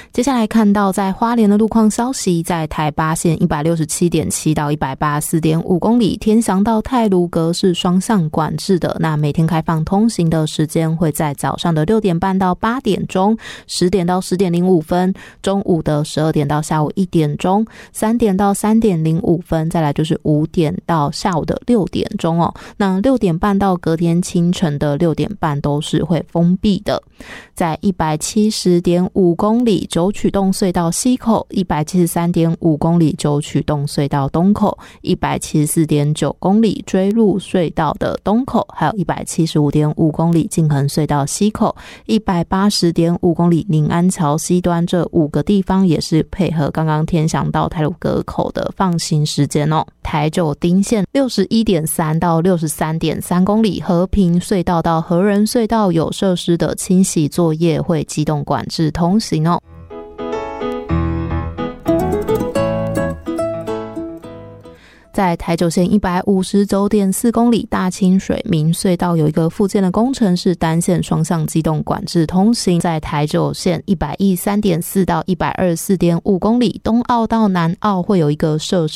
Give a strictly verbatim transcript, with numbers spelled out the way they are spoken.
接下来看到在花莲的路况消息，在台八线 一百六十七点七 到 一百八十四点五 公里，天祥到太鲁阁是双向管制的，那每天开放通行的时间会在早上的六点半到八点钟，十点到十点零五分，中午的十二点到下午一点钟，三点到三点零五分，再来就是五点到下午的六点钟哦。那六点半到隔天清晨的六点半都是会封闭的。在 一百七十点五 公里九曲洞隧道西口， 一百七十三点五 公里九曲洞隧道东口， 一百七十四点九 公里追鹿隧道的东口，还有 一百七十五点五 公里静恒隧道西口， 一百八十点五 公里宁安桥西端，这五个地方也是配合刚刚天祥到太鲁阁口的放行时间哦。台九丁线 六十一点三 到 六十三点三 公里，和平隧道到和仁隧道有设施的清洗作业会机动管制通行哦。在台九线 一百五十九点四 公里，大清水明隧道有一个复建的工程是单线双向机动管制通行。在台九线 一百一十三点四 到 一百二十四点五 公里，东澳到南澳会有一个设施